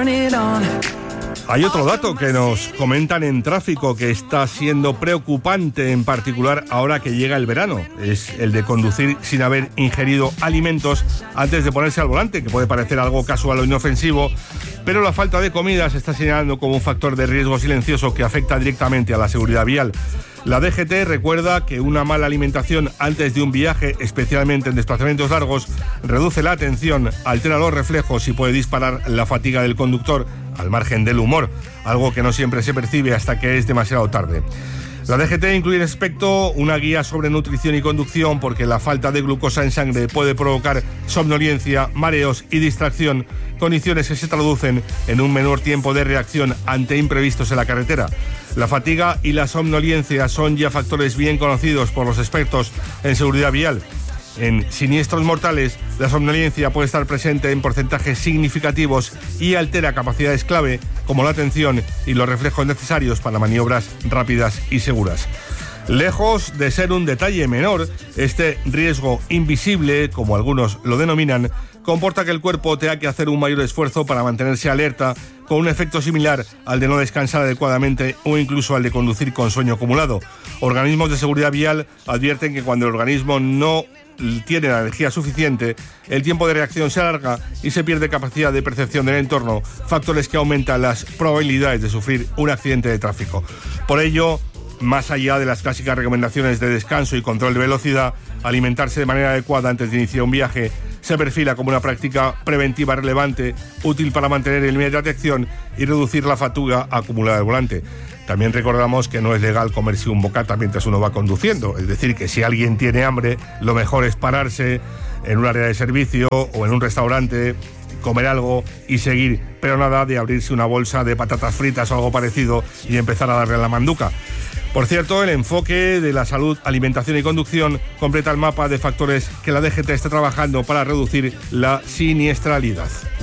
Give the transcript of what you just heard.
Hay otro dato que nos comentan en tráfico que está siendo preocupante, en particular ahora que llega el verano. Es el de conducir sin haber ingerido alimentos antes de ponerse al volante, que puede parecer algo casual o inofensivo, pero la falta de comida se está señalando como un factor de riesgo silencioso que afecta directamente a la seguridad vial. La DGT recuerda que una mala alimentación antes de un viaje, especialmente en desplazamientos largos, reduce la atención, altera los reflejos y puede disparar la fatiga del conductor, al margen del humor, algo que no siempre se percibe hasta que es demasiado tarde. La DGT incluye en este aspecto una guía sobre nutrición y conducción, porque la falta de glucosa en sangre puede provocar somnolencia, mareos y distracción, condiciones que se traducen en un menor tiempo de reacción ante imprevistos en la carretera. La fatiga y la somnolencia son ya factores bien conocidos por los expertos en seguridad vial. En siniestros mortales, la somnolencia puede estar presente en porcentajes significativos y altera capacidades clave como la atención y los reflejos necesarios para maniobras rápidas y seguras. Lejos de ser un detalle menor, este riesgo invisible, como algunos lo denominan, comporta que el cuerpo tenga que hacer un mayor esfuerzo para mantenerse alerta, con un efecto similar al de no descansar adecuadamente o incluso al de conducir con sueño acumulado. Organismos de seguridad vial advierten que cuando el organismo no tiene la energía suficiente, el tiempo de reacción se alarga y se pierde capacidad de percepción del entorno, factores que aumentan las probabilidades de sufrir un accidente de tráfico. Por ello, más allá de las clásicas recomendaciones de descanso y control de velocidad, alimentarse de manera adecuada antes de iniciar un viaje se perfila como una práctica preventiva relevante, útil para mantener el nivel de atención y reducir la fatiga acumulada al volante. También recordamos que no es legal comerse un bocata mientras uno va conduciendo, es decir, que si alguien tiene hambre, lo mejor es pararse en un área de servicio o en un restaurante, comer algo y seguir, pero nada de abrirse una bolsa de patatas fritas o algo parecido y empezar a darle a la manduca. Por cierto, el enfoque de la salud, alimentación y conducción completa el mapa de factores que la DGT está trabajando para reducir la siniestralidad.